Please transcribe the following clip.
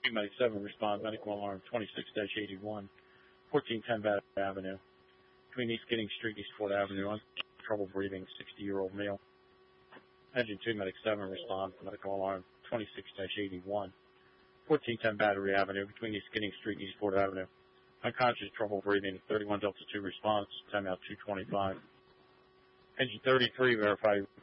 Medic 7 respond, medical alarm 26-81, 1410 Bath Avenue. Between East Giddings Street and East Fort Avenue, trouble breathing, 60-year-old male. Engine 2, Medic 7 respond, medical alarm 26-81, 1410 Battery Avenue. Between East Giddings Street and East Fort Avenue. Unconscious, trouble breathing, 31 Delta 2 response, time out 225. Engine 33, verify